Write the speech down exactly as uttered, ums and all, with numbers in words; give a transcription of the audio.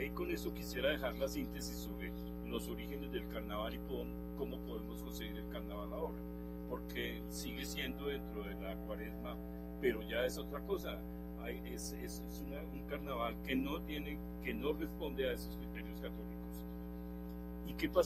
eh, con eso quisiera dejar la síntesis sobre los orígenes del carnaval y cómo podemos conseguir el carnaval ahora, porque sigue siendo dentro de la cuaresma, pero ya es otra cosa. Hay, es es, es una, un carnaval que no tiene, que no responde a esos criterios católicos. ¿Y qué pasa?